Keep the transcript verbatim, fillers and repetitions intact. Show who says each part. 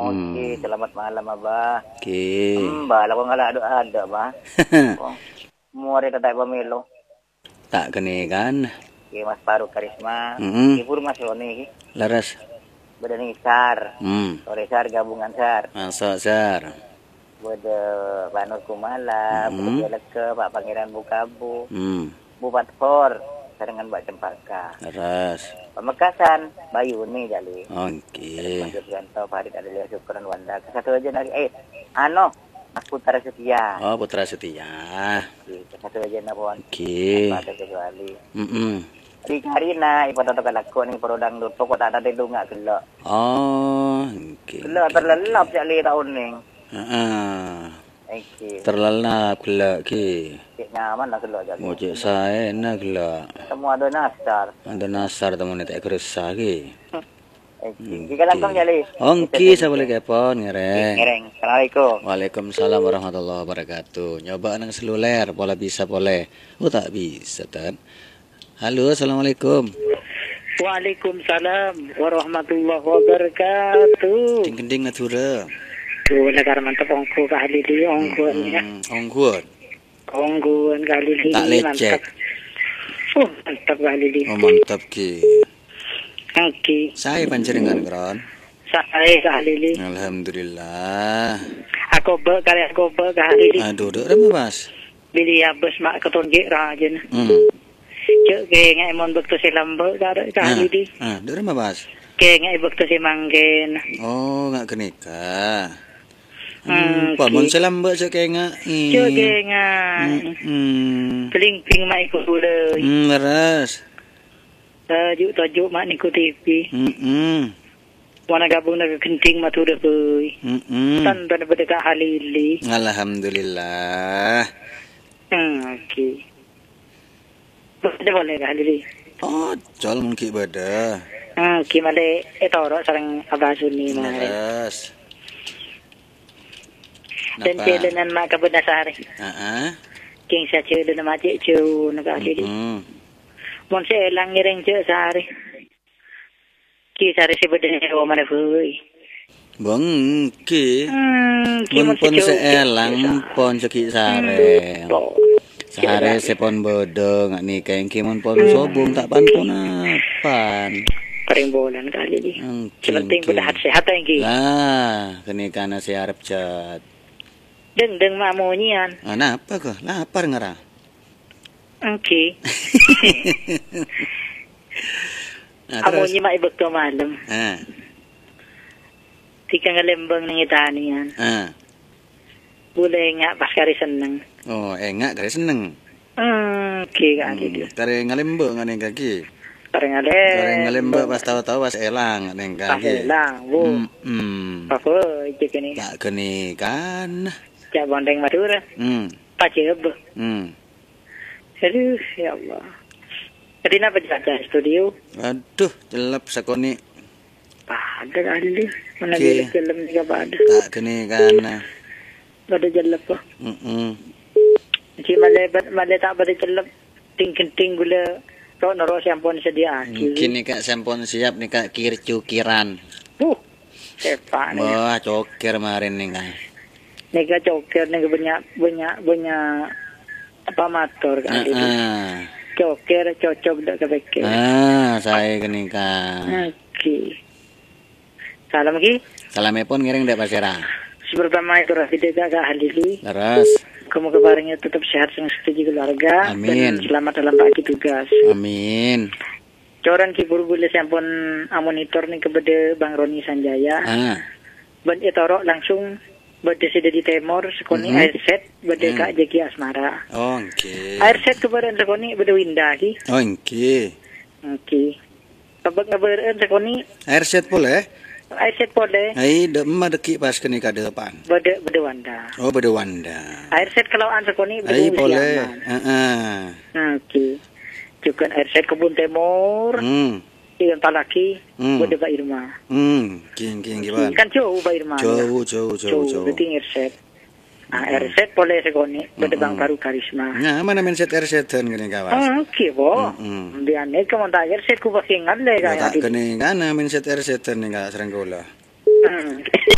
Speaker 1: Okey, selamat malam Abah.
Speaker 2: Okey.
Speaker 1: Hmm, bah, lah kau ngalak ada bah. Oh, muari tatai pemilu.
Speaker 2: Tak kene kan.
Speaker 1: Okey, Mas Paru Karisma.
Speaker 2: Mm-hmm.
Speaker 1: Ibu Mas Roni.
Speaker 2: Laras.
Speaker 1: Bedani Sar.
Speaker 2: Hmm.
Speaker 1: Sore Sar gabungan Sar.
Speaker 2: Masuk Sar.
Speaker 1: Beda Pak Nur Kumala,
Speaker 2: Mm-hmm.
Speaker 1: Beda Leke, Pak Pangeran Bukabu.
Speaker 2: Hmm.
Speaker 1: Bupat Khor, sarengan Mbak Cempaka.
Speaker 2: Laras.
Speaker 1: Pamekasan, Bayu ni jali.
Speaker 2: Okey.
Speaker 1: Mas Prianto, Farid Adelia Syukran Wanda. Satu aja lagi. Eh, ano, Mas Putra Setia.
Speaker 2: Oh, Putra Setia.
Speaker 1: Okey, satu aja na pohon.
Speaker 2: Okey.
Speaker 1: Pada kecuali.
Speaker 2: Mm-mm.
Speaker 1: Di Karina, ipo tato kalako ni perodang dulu. Pokok tak ada di lunga gelak.
Speaker 2: Oh, okey.
Speaker 1: Gelak terlelap jali tahun ni.
Speaker 2: Ha.
Speaker 1: Okey.
Speaker 2: Terlelap gelak ki.
Speaker 1: Cik nyaman lah gelak jali.
Speaker 2: Mo cik saya nak gelak.
Speaker 1: Semua ada nastar.
Speaker 2: Ada nasar temu ni tak kerasa ki.
Speaker 1: Okey. Jika langsung jali.
Speaker 2: Okey, saya boleh kepon ngereng.
Speaker 1: Ngereng. Assalamualaikum.
Speaker 2: Waalaikumsalam warahmatullahi wabarakatuh. Nyoba nang seluler, pola bisa boleh. Oh tak bisa tan. Halo, assalamualaikum.
Speaker 3: Waalaikumsalam warahmatullahi wabarakatuh.
Speaker 2: Ding-ding natura.
Speaker 3: Tu negara mantap ongku kali di ongkuan ya.
Speaker 2: Hmm, ongkuan.
Speaker 3: Ongkuan kali di
Speaker 2: Tak lecek.
Speaker 3: Oh, mantap kali di.
Speaker 2: Oh mantap ki.
Speaker 3: Okey.
Speaker 2: Saya panjenengan kron.
Speaker 3: Saya kali di.
Speaker 2: Alhamdulillah.
Speaker 3: Aku ber kali aku ber kali di.
Speaker 2: Aduh, duk rame Mas.
Speaker 3: Bili habis mak keton gek rajen.
Speaker 2: Hmm.
Speaker 3: Cek ke ngai mon bekto selam ber kali di.
Speaker 2: Ah, duk rame Mas.
Speaker 3: Ke ngai bekto semanggen.
Speaker 2: Oh, ngak kenika.
Speaker 3: Hmm,
Speaker 2: Hmm, pamun selam mbak cek ngak.
Speaker 3: Cek ke ngai.
Speaker 2: Hmm.
Speaker 3: Peling-peling mak ikut dulu.
Speaker 2: Hmm, leras.
Speaker 3: Tajuk-tajuk mak niku T V.
Speaker 2: Hmm. Hmm.
Speaker 3: Wana gabung naga kenting matu dah boy.
Speaker 2: Hmm.
Speaker 3: Tan tan berdeka halili.
Speaker 2: Alhamdulillah.
Speaker 3: Hmm, okey. Boleh boleh halili.
Speaker 2: Oh, jol mungkin beda.
Speaker 3: Hmm, okey male etoro sareng abasuni male.
Speaker 2: Leras.
Speaker 3: Dan celenan mak kabedasari.
Speaker 2: Heeh.
Speaker 3: King sa celenan mak cek cu naga halili.
Speaker 2: Hmm.
Speaker 3: Mon se lang ngereng cek sari. Ki sari se bedene o mana boy.
Speaker 2: Bang ki.
Speaker 3: Hmm, ki
Speaker 2: Mun
Speaker 3: mon
Speaker 2: pon seelang pon cekik sare. Sare sepon bodo ngak ni kain ki mun pon sobung tak pantun apan.
Speaker 3: Paring bolan kali ni.
Speaker 2: Okey.
Speaker 3: Penting berdahat sehat lagi.
Speaker 2: Lah, kenikana si arep cat.
Speaker 3: Deng deng mak monyian.
Speaker 2: Ah, napa kah? Lapar ngara.
Speaker 3: Okey.
Speaker 2: Nah,
Speaker 3: Amo
Speaker 2: terus.
Speaker 3: nyi mak ibek to malam.
Speaker 2: Ah,
Speaker 3: Tika ngelembang ning itanian.
Speaker 2: ah.
Speaker 3: Boleh ngak pas kari seneng.
Speaker 2: Oh, enggak kare seneng.
Speaker 3: Hmm, okey kali dia.
Speaker 2: Tare ngalembe ngane kaki.
Speaker 3: Pareng ale.
Speaker 2: Tare ngalembe pas tahu-tahu pas elang ngane
Speaker 3: Pas
Speaker 2: kaki.
Speaker 3: elang, bu.
Speaker 2: Hmm.
Speaker 3: Apa cek ni?
Speaker 2: Tak kene kan.
Speaker 3: Cak bondeng madura.
Speaker 2: Hmm.
Speaker 3: Paceb.
Speaker 2: Hmm.
Speaker 3: Aduh, ya Allah. Jadi nak berjaga studio?
Speaker 2: Aduh, jelap sakoni.
Speaker 3: Pada kali dia. Mana
Speaker 2: Okey.
Speaker 3: okay. Film juga pada.
Speaker 2: Tak kene kan.
Speaker 3: Pada jelap apa?
Speaker 2: Hmm.
Speaker 3: Cik malai malai tak pada jelap. Ting-ting gula. Rok norok sampun sedia.
Speaker 2: Mungkin ni kak sampun siap ni kak kir cukiran.
Speaker 3: Uh, sepak ni.
Speaker 2: Wah, cokir kemarin nih kak.
Speaker 3: Nega coker nega banyak banyak banyak apa motor
Speaker 2: Ah,
Speaker 3: kali.
Speaker 2: ah.
Speaker 3: Coker cocok dak kepekir.
Speaker 2: Ah, saya kene kak.
Speaker 3: Okey. Salam lagi.
Speaker 2: Salamipun ngiring dek pasira.
Speaker 3: Pertama itu Rafida gak halili.
Speaker 2: Leras.
Speaker 3: Kamu kabarnya tetap sehat dan setuju keluarga.
Speaker 2: Amin.
Speaker 3: Dan selamat dalam bagi tugas.
Speaker 2: Amin.
Speaker 3: Coran kibur boleh sampun amonitor nih kepada Bang Roni Sanjaya.
Speaker 2: Ah.
Speaker 3: Ben etoro langsung berde sida di Timor sekoni
Speaker 2: Mm-hmm.
Speaker 3: airset berde
Speaker 2: Mm.
Speaker 3: Kak Jeki Asmara.
Speaker 2: Oh, okey.
Speaker 3: Airset kebaran sekoni berde Winda ki.
Speaker 2: Oh, okey.
Speaker 3: Okey. Kabak ngabaran sekoni
Speaker 2: Air set boleh?
Speaker 3: airset boleh
Speaker 2: Ai, de emma deki pas kene ka depan.
Speaker 3: berde berde Wanda.
Speaker 2: Oh, beda wanda.
Speaker 3: Airset kalau an sekoni berde
Speaker 2: Ai,
Speaker 3: Usiaman.
Speaker 2: boleh. Heeh.
Speaker 3: Okey. Juga airset kebun Timor.
Speaker 2: Hmm.
Speaker 3: Yang talaki
Speaker 2: Hmm.
Speaker 3: berde Pak Irma.
Speaker 2: Hmm, king king gimana?
Speaker 3: Kan jauh Pak Irma.
Speaker 2: Jauh, jauh, jauh, jauh.
Speaker 3: Berarti airset. Ah, airset boleh sekoni berde Bang
Speaker 2: Mm-mm.
Speaker 3: Baru Karisma.
Speaker 2: Nah, mana men set air setan kene kawas.
Speaker 3: Ah, okey bo.
Speaker 2: Mm-mm.
Speaker 3: Dia ni kamu tak airset ku pakai ngalle
Speaker 2: Ya,
Speaker 3: kaya.
Speaker 2: tak kene kan men set air setan ni ka serang kula.
Speaker 3: Hmm.